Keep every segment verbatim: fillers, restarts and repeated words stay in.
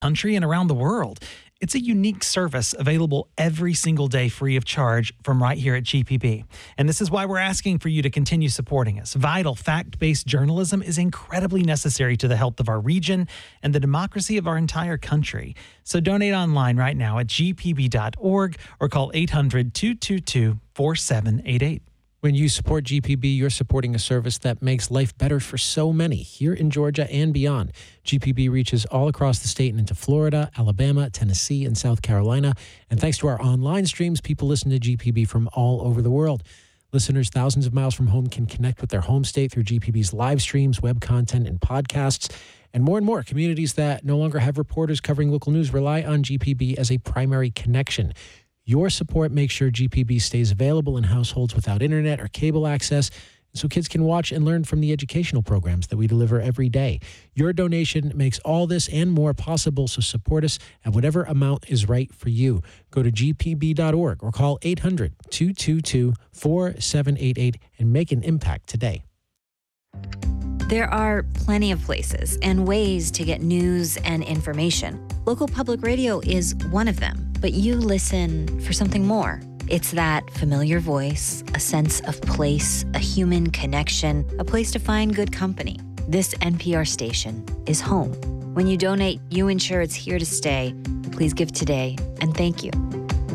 country and around the world. It's a unique service available every single day free of charge from right here at G P B. And this is why we're asking for you to continue supporting us. Vital, fact-based journalism is incredibly necessary to the health of our region and the democracy of our entire country. So donate online right now at g p b dot org or call eight hundred, two two two, four seven eight eight. When you support G P B, you're supporting a service that makes life better for so many here in Georgia and beyond. G P B reaches all across the state and into Florida, Alabama, Tennessee, and South Carolina. And thanks to our online streams, people listen to G P B from all over the world. Listeners thousands of miles from home can connect with their home state through G P B's live streams, web content, and podcasts. And more and more communities that no longer have reporters covering local news rely on G P B as a primary connection. Your support makes sure G P B stays available in households without internet or cable access, so kids can watch and learn from the educational programs that we deliver every day. Your donation makes all this and more possible, so support us at whatever amount is right for you. Go to g p b dot org or call eight hundred, two two two, four seven eight eight and make an impact today. There are plenty of places and ways to get news and information. Local public radio is one of them, but you listen for something more. It's that familiar voice, a sense of place, a human connection, a place to find good company. This N P R station is home. When you donate, you ensure it's here to stay. Please give today, and thank you.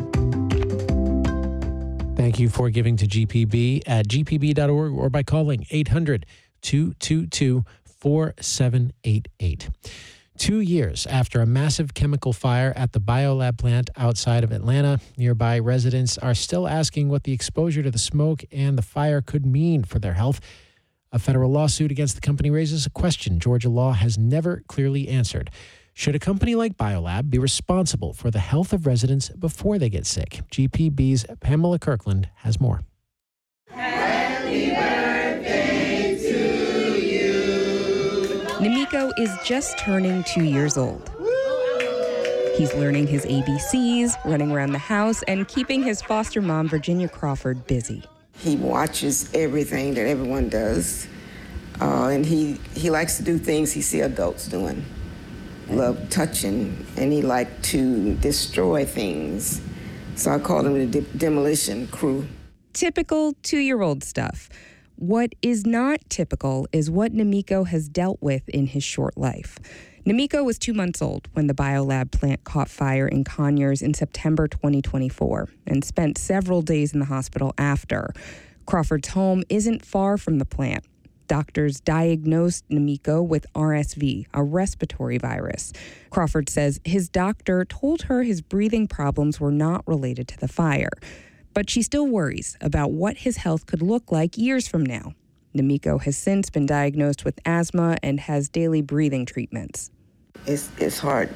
Thank you for giving to G P B at g p b dot org or by calling eight hundred, two two two, four seven eight eight. Two years after a massive chemical fire at the Biolab plant outside of Atlanta, nearby residents are still asking what the exposure to the smoke and the fire could mean for their health. A federal lawsuit against the company raises a question Georgia law has never clearly answered. Should a company like Biolab be responsible for the health of residents before they get sick? G P B's Pamela Kirkland has more. Happy birthday to you. Namiko is just turning two years old. He's learning his A B Cs, running around the house, and keeping his foster mom, Virginia Crawford, busy. He watches everything that everyone does, uh, and he, he likes to do things he sees adults doing. Love touching, and he liked to destroy things. So I called him the de- demolition crew. Typical two-year-old stuff. What is not typical is what Namiko has dealt with in his short life. Namiko was two months old when the Biolab plant caught fire in Conyers in September twenty twenty-four and spent several days in the hospital after. Crawford's home isn't far from the plant. Doctors diagnosed Namiko with R S V, a respiratory virus. Crawford says his doctor told her his breathing problems were not related to the fire. But she still worries about what his health could look like years from now. Namiko has since been diagnosed with asthma and has daily breathing treatments. It's, it's hard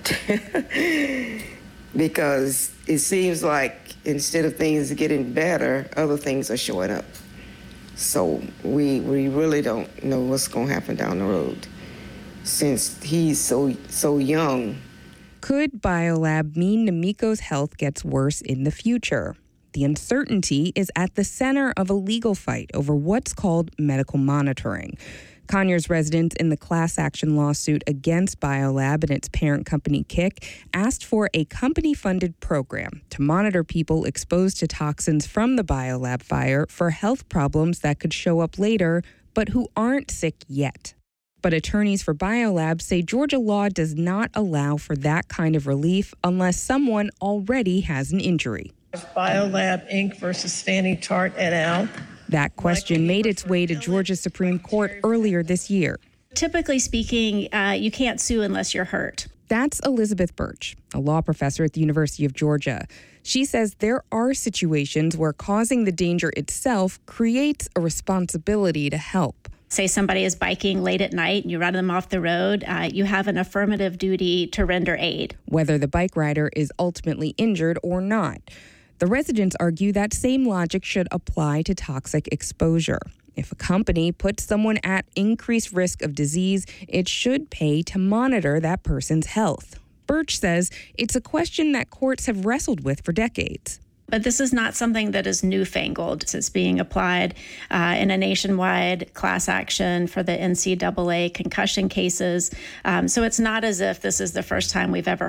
because it seems like instead of things getting better, other things are showing up. So we we really don't know what's going to happen down the road since he's so so young. Could Biolab mean Namiko's health gets worse in the future? The uncertainty is at the center of a legal fight over what's called medical monitoring. Conyers residents in the class action lawsuit against Biolab and its parent company, Kick, asked for a company-funded program to monitor people exposed to toxins from the Biolab fire for health problems that could show up later, but who aren't sick yet. But attorneys for Biolab say Georgia law does not allow for that kind of relief unless someone already has an injury. Biolab Incorporated versus Fannie Tart et al. That question made its way to Georgia's Supreme Court earlier this year. Typically speaking, uh, you can't sue unless you're hurt. That's Elizabeth Birch, a law professor at the University of Georgia. She says there are situations where causing the danger itself creates a responsibility to help. Say somebody is biking late at night and you run them off the road, uh, you have an affirmative duty to render aid. Whether the bike rider is ultimately injured or not. The residents argue that same logic should apply to toxic exposure. If a company puts someone at increased risk of disease, it should pay to monitor that person's health. Birch says it's a question that courts have wrestled with for decades. But this is not something that is newfangled. It's being applied uh, in a nationwide class action for the N C double A concussion cases. Um, so it's not as if this is the first time we've ever